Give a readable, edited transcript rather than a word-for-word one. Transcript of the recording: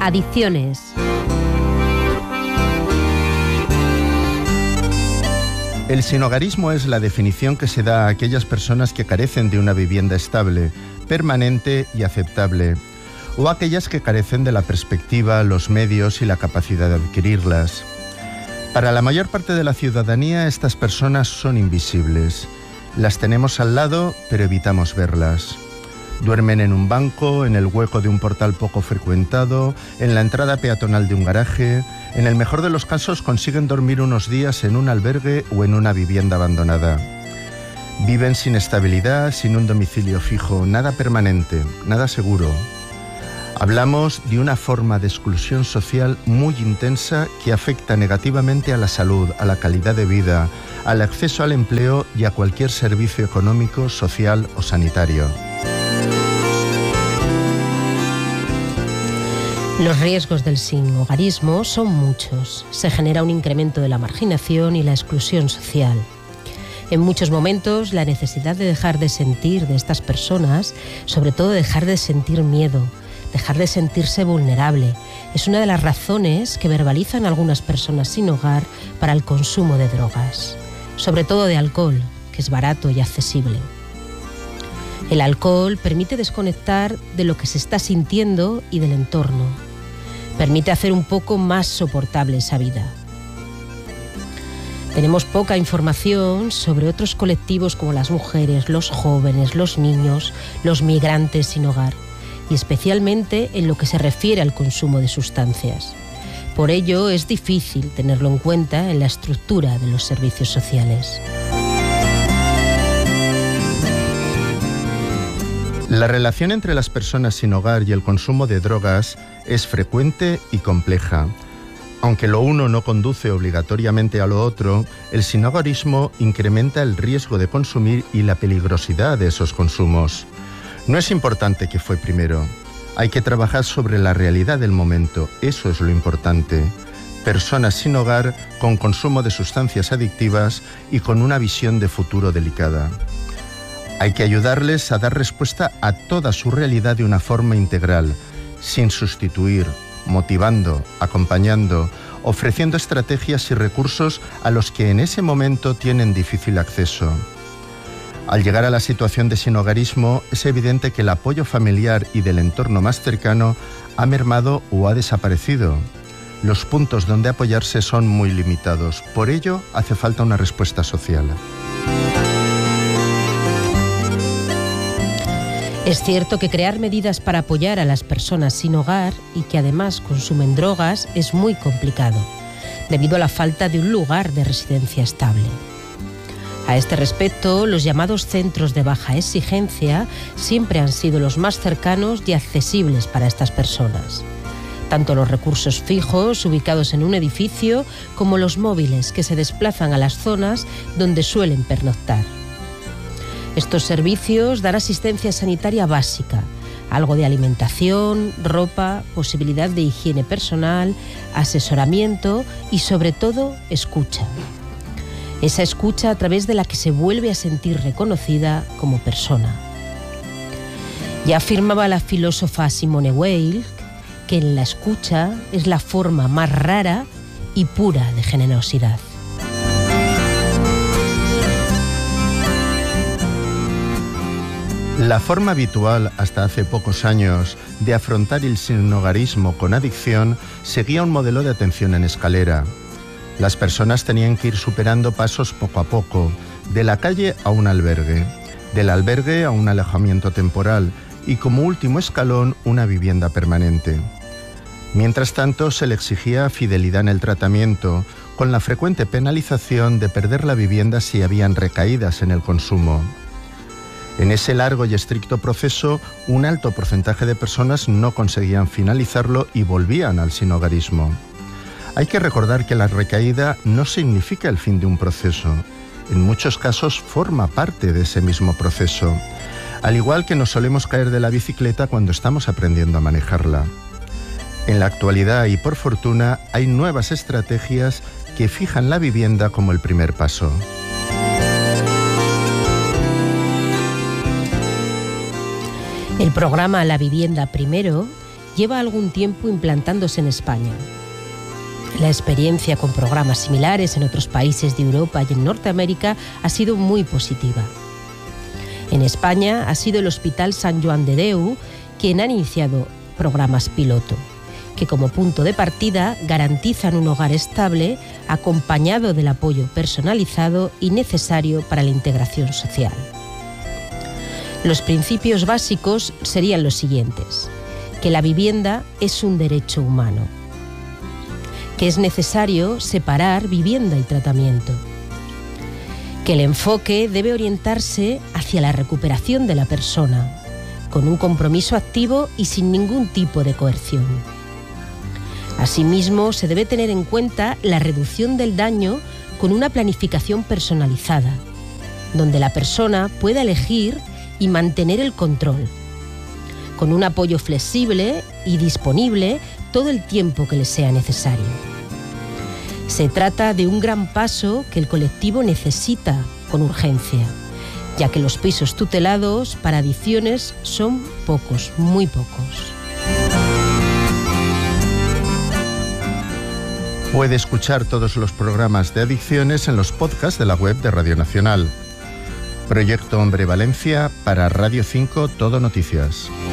Adicciones. El sinhogarismo es la definición que se da a aquellas personas que carecen de una vivienda estable, permanente y aceptable, o aquellas que carecen de la perspectiva, los medios y la capacidad de adquirirlas. Para la mayor parte de la ciudadanía, estas personas son invisibles. Las tenemos al lado, pero evitamos verlas. Duermen en un banco, en el hueco de un portal poco frecuentado, en la entrada peatonal de un garaje. En el mejor de los casos consiguen dormir unos días en un albergue o en una vivienda abandonada. Viven sin estabilidad, sin un domicilio fijo, nada permanente, nada seguro. Hablamos de una forma de exclusión social muy intensa que afecta negativamente a la salud, a la calidad de vida, al acceso al empleo y a cualquier servicio económico, social o sanitario. Los riesgos del sinhogarismo son muchos. Se genera un incremento de la marginación y la exclusión social. En muchos momentos, la necesidad de dejar de sentir de estas personas, sobre todo dejar de sentir miedo, dejar de sentirse vulnerable, es una de las razones que verbalizan algunas personas sin hogar para el consumo de drogas, sobre todo de alcohol, que es barato y accesible. El alcohol permite desconectar de lo que se está sintiendo y del entorno. Permite hacer un poco más soportable esa vida. Tenemos poca información sobre otros colectivos como las mujeres, los jóvenes, los niños, los migrantes sin hogar, y especialmente en lo que se refiere al consumo de sustancias. Por ello, es difícil tenerlo en cuenta en la estructura de los servicios sociales. La relación entre las personas sin hogar y el consumo de drogas es frecuente y compleja. Aunque lo uno no conduce obligatoriamente a lo otro, el sinhogarismo incrementa el riesgo de consumir y la peligrosidad de esos consumos. No es importante qué fue primero. Hay que trabajar sobre la realidad del momento. Eso es lo importante. Personas sin hogar, con consumo de sustancias adictivas y con una visión de futuro delicada. Hay que ayudarles a dar respuesta a toda su realidad de una forma integral, sin sustituir, motivando, acompañando, ofreciendo estrategias y recursos a los que en ese momento tienen difícil acceso. Al llegar a la situación de sinhogarismo, es evidente que el apoyo familiar y del entorno más cercano ha mermado o ha desaparecido. Los puntos donde apoyarse son muy limitados. Por ello, hace falta una respuesta social. Es cierto que crear medidas para apoyar a las personas sin hogar y que además consumen drogas es muy complicado, debido a la falta de un lugar de residencia estable. A este respecto, los llamados centros de baja exigencia siempre han sido los más cercanos y accesibles para estas personas. Tanto los recursos fijos ubicados en un edificio como los móviles que se desplazan a las zonas donde suelen pernoctar. Estos servicios dan asistencia sanitaria básica, algo de alimentación, ropa, posibilidad de higiene personal, asesoramiento y sobre todo escucha. Esa escucha a través de la que se vuelve a sentir reconocida como persona. Ya afirmaba la filósofa Simone Weil que en la escucha es la forma más rara y pura de generosidad. La forma habitual, hasta hace pocos años, de afrontar el sinhogarismo con adicción seguía un modelo de atención en escalera. Las personas tenían que ir superando pasos poco a poco, de la calle a un albergue, del albergue a un alojamiento temporal y como último escalón una vivienda permanente. Mientras tanto, se le exigía fidelidad en el tratamiento, con la frecuente penalización de perder la vivienda si habían recaídas en el consumo. En ese largo y estricto proceso, un alto porcentaje de personas no conseguían finalizarlo y volvían al sinhogarismo. Hay que recordar que la recaída no significa el fin de un proceso. En muchos casos forma parte de ese mismo proceso, al igual que nos solemos caer de la bicicleta cuando estamos aprendiendo a manejarla. En la actualidad y por fortuna hay nuevas estrategias que fijan la vivienda como el primer paso. El programa La Vivienda Primero lleva algún tiempo implantándose en España. La experiencia con programas similares en otros países de Europa y en Norteamérica ha sido muy positiva. En España ha sido el Hospital Sant Joan de Déu quien ha iniciado programas piloto, que como punto de partida garantizan un hogar estable acompañado del apoyo personalizado y necesario para la integración social. Los principios básicos serían los siguientes: que la vivienda es un derecho humano, que es necesario separar vivienda y tratamiento, que el enfoque debe orientarse hacia la recuperación de la persona, con un compromiso activo y sin ningún tipo de coerción. Asimismo, se debe tener en cuenta la reducción del daño con una planificación personalizada, donde la persona pueda elegir y mantener el control, con un apoyo flexible y disponible todo el tiempo que le sea necesario. Se trata de un gran paso que el colectivo necesita con urgencia, ya que los pisos tutelados para adicciones son pocos, muy pocos. Puede escuchar todos los programas de adicciones en los podcasts de la web de Radio Nacional. Proyecto Hombre Valencia para Radio 5 Todo Noticias.